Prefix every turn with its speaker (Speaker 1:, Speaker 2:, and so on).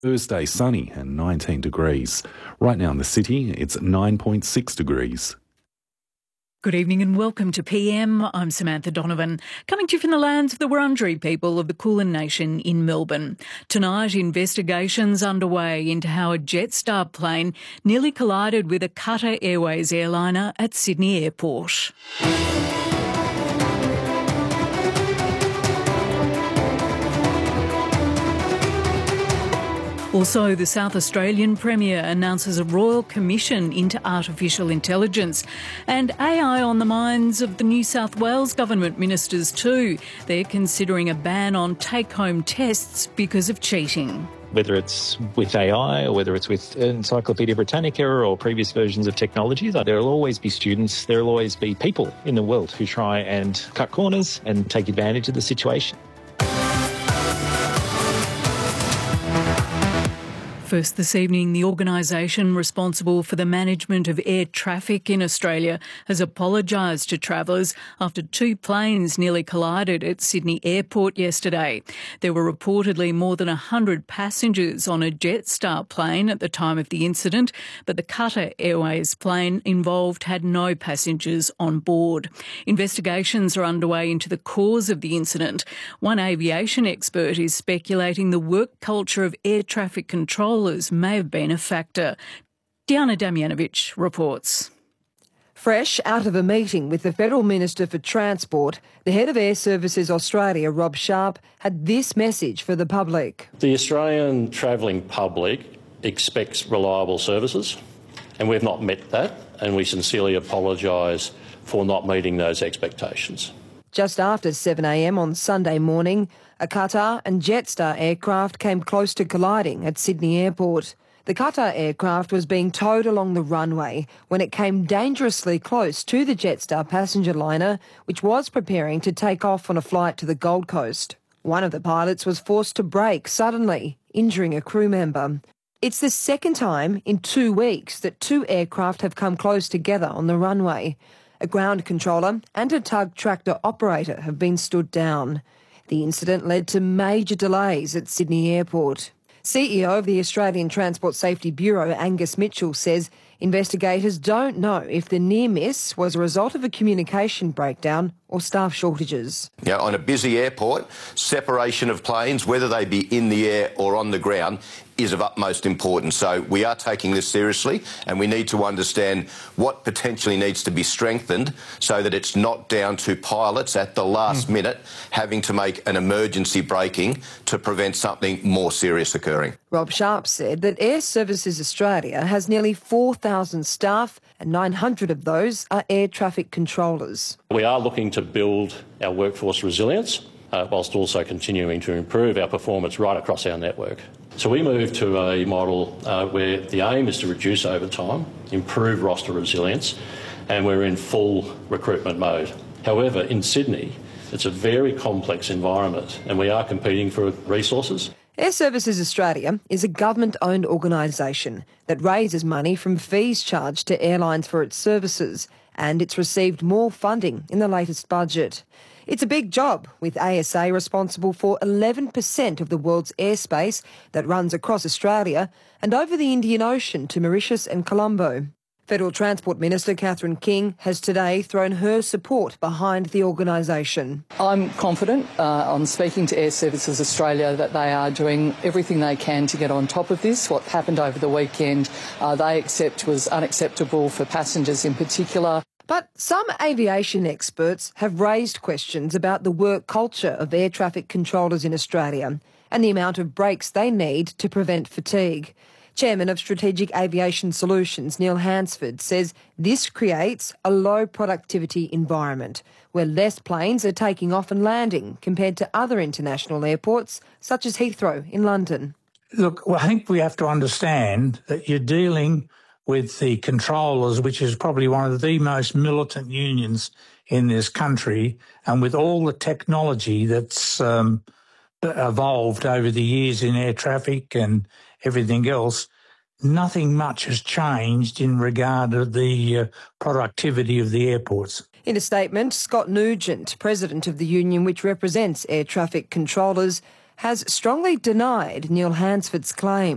Speaker 1: Thursday sunny and 19 degrees. Right now in the city, it's 9.6 degrees.
Speaker 2: Good evening and welcome to PM. I'm Samantha Donovan, coming to you from the lands of the Wurundjeri people of the Kulin Nation in Melbourne. Tonight, investigations underway into how a Jetstar plane nearly collided with a Qatar Airways airliner at Sydney Airport. Also, the South Australian Premier announces a royal commission into artificial intelligence, and AI on the minds of the New South Wales government ministers too. They're considering a ban on take-home tests because of cheating.
Speaker 3: Whether it's with AI or whether it's with Encyclopedia Britannica or previous versions of technology, there will always be students, there will always be people in the world who try and cut corners and take advantage of the situation.
Speaker 2: First this evening, the organisation responsible for the management of air traffic in Australia has apologised to travellers after two planes nearly collided at Sydney Airport yesterday. There were reportedly more than 100 passengers on a Jetstar plane at the time of the incident, but the Qatar Airways plane involved had no passengers on board. Investigations are underway into the cause of the incident. One aviation expert is speculating the work culture of air traffic control may have been a factor. Diana Damjanovic reports.
Speaker 4: Fresh out of a meeting with the Federal Minister for Transport, the head of Air Services Australia, Rob Sharp, had this message for the public.
Speaker 5: The Australian travelling public expects reliable services, and we've not met that, and we sincerely apologise for not meeting those expectations.
Speaker 4: Just after 7 a.m. on Sunday morning, a Qatar and Jetstar aircraft came close to colliding at Sydney Airport. The Qatar aircraft was being towed along the runway when it came dangerously close to the Jetstar passenger liner, which was preparing to take off on a flight to the Gold Coast. One of the pilots was forced to brake suddenly, injuring a crew member. It's the second time in 2 weeks that two aircraft have come close together on the runway. A ground controller and a tug tractor operator have been stood down. The incident led to major delays at Sydney Airport. CEO of the Australian Transport Safety Bureau, Angus Mitchell, says investigators don't know if the near miss was a result of a communication breakdown or staff shortages.
Speaker 6: On a busy airport, separation of planes, whether they be in the air or on the ground, is of utmost importance. So we are taking this seriously, and we need to understand what potentially needs to be strengthened so that it's not down to pilots at the last minute having to make an emergency braking to prevent something more serious occurring.
Speaker 4: Rob Sharp said that Air Services Australia has nearly 4,000 staff and 900 of those are air traffic controllers.
Speaker 5: We are looking to build our workforce resilience whilst also continuing to improve our performance right across our network. So we moved to a model where the aim is to reduce overtime, improve roster resilience, and we're in full recruitment mode. However, in Sydney, it's a very complex environment and we are competing for resources.
Speaker 4: Air Services Australia is a government-owned organisation that raises money from fees charged to airlines for its services, and it's received more funding in the latest budget. It's a big job, with ASA responsible for 11% of the world's airspace that runs across Australia and over the Indian Ocean to Mauritius and Colombo. Federal Transport Minister Catherine King has today thrown her support behind the organisation.
Speaker 7: I'm confident on speaking to Air Services Australia that they are doing everything they can to get on top of this. What happened over the weekend they accept was unacceptable for passengers in particular.
Speaker 4: But some aviation experts have raised questions about the work culture of air traffic controllers in Australia and the amount of breaks they need to prevent fatigue. Chairman of Strategic Aviation Solutions, Neil Hansford, says this creates a low productivity environment where less planes are taking off and landing compared to other international airports, such as Heathrow in London.
Speaker 8: Look, I think we have to understand that you're dealing with the controllers, which is probably one of the most militant unions in this country, and with all the technology that's evolved over the years in air traffic and everything else, nothing much has changed in regard to the productivity of the airports.
Speaker 4: In a statement, Scott Nugent, president of the union which represents air traffic controllers, has strongly denied Neil Hansford's claim.